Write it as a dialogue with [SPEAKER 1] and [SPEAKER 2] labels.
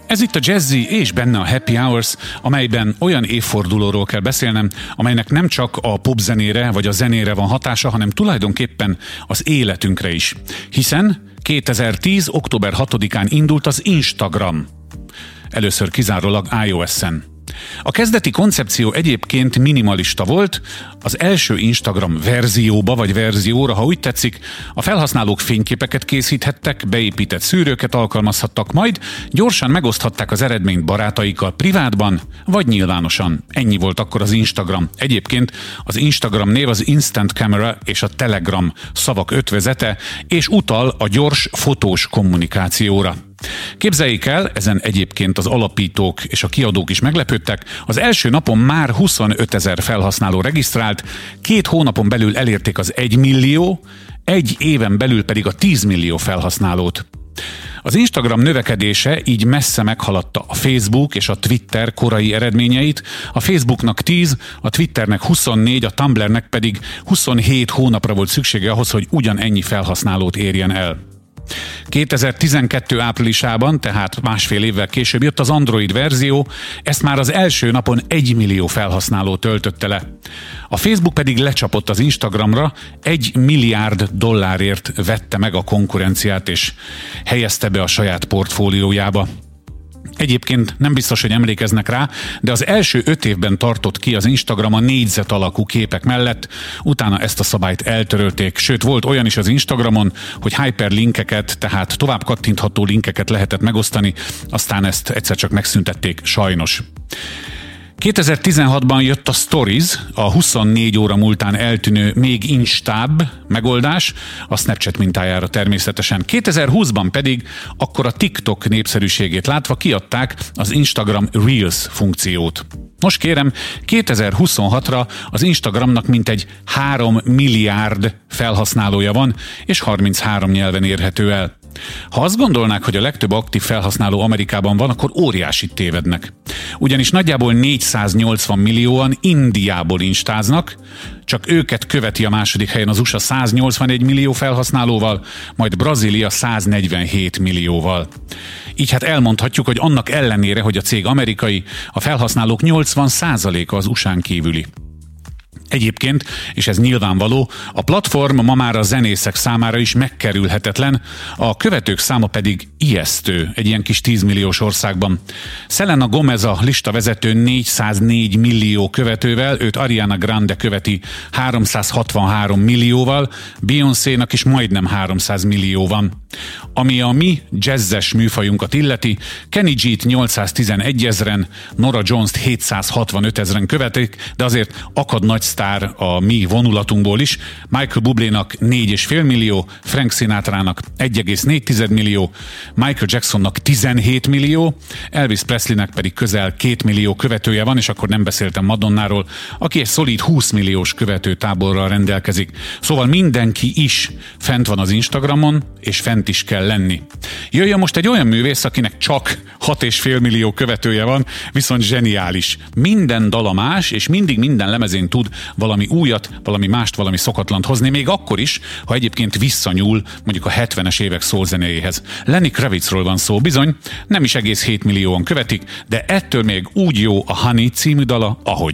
[SPEAKER 1] Ez itt a Jazzy és benne a Happy Hours, amelyben olyan évfordulóról kell beszélnem, amelynek nem csak a popzenére vagy a zenére van hatása, hanem tulajdonképpen az életünkre is. Hiszen 2010. október 6-án indult az Instagram. Először kizárólag iOS-en. A kezdeti koncepció egyébként minimalista volt, az első Instagram verzióra, ha úgy tetszik, a felhasználók fényképeket készíthettek, beépített szűrőket alkalmazhattak, majd gyorsan megoszthatták az eredményt barátaikkal privátban, vagy nyilvánosan. Ennyi volt akkor az Instagram. Egyébként az Instagram név az Instant Camera és a Telegram szavak ötvözete, és utal a gyors fotós kommunikációra. Képzeljék el, ezen egyébként az alapítók és a kiadók is meglepődtek, az első napon már 25 000 felhasználó regisztrált, 2 hónapon belül elérték az 1 millió, 1 éven belül pedig a 10 millió felhasználót. Az Instagram növekedése így messze meghaladta a Facebook és a Twitter korai eredményeit, a Facebooknak 10, a Twitternek 24, a Tumblrnek pedig 27 hónapra volt szüksége ahhoz, hogy ugyanennyi felhasználót érjen el. 2012. áprilisában, tehát másfél évvel később jött az Android verzió, ezt már az első napon 1 millió felhasználó töltötte le. A Facebook pedig lecsapott az Instagramra, $1 milliárd vette meg a konkurenciát és helyezte be a saját portfóliójába. Egyébként nem biztos, hogy emlékeznek rá, de az első 5 évben tartott ki az Instagram a négyzet alakú képek mellett, utána ezt a szabályt eltörölték, sőt volt olyan is az Instagramon, hogy hyperlinkeket, tehát tovább kattintható linkeket lehetett megosztani, aztán ezt egyszer csak megszüntették, sajnos. 2016-ban jött a Stories, a 24 óra múltán eltűnő még instább megoldás, a Snapchat mintájára természetesen. 2020-ban pedig akkor a TikTok népszerűségét látva kiadták az Instagram Reels funkciót. Most kérem, 2026-ra az Instagramnak mintegy 3 milliárd felhasználója van, és 33 nyelven érhető el. Ha azt gondolnák, hogy a legtöbb aktív felhasználó Amerikában van, akkor óriásit tévednek. Ugyanis nagyjából 480 millióan Indiából instáznak, csak őket követi a második helyen az USA 181 millió felhasználóval, majd Brazília 147 millióval. Így hát elmondhatjuk, hogy annak ellenére, hogy a cég amerikai, a felhasználók 80%-a az USA-n kívüli. Egyébként, és ez nyilvánvaló, a platform ma már a zenészek számára is megkerülhetetlen, a követők száma pedig ijesztő egy ilyen kis 10 milliós országban. Selena Gomez a listavezető 404 millió követővel, őt Ariana Grande követi 363 millióval, Beyoncénak is majdnem 300 millió van. Ami a mi jazzes műfajunkat illeti, Kenny G-t 811 000-en, Norah Jones-t 765 000-en követik, de azért akad nagy sztár a mi vonulatunkból is. Michael Bublénak 4,5 millió, Frank Sinatrának 1,4 millió, Michael Jacksonnak 17 millió, Elvis Presleynek pedig közel 2 millió követője van, és akkor nem beszéltem Madonnáról, aki egy szolid 20 milliós követőtáborral rendelkezik. Szóval mindenki is fent van az Instagramon, és fent is kell lenni. Jöjjön most egy olyan művész, akinek csak 6,5 millió követője van, viszont zseniális. Minden dala más, és mindig minden lemezén tud valami újat, valami mást, valami szokatlant hozni, még akkor is, ha egyébként visszanyúl mondjuk a 70-es évek szólzenéjéhez. Lenny Kravitzról van szó, bizony, nem is egész 7 millióan követik, de ettől még úgy jó a Honey című dala, ahogy.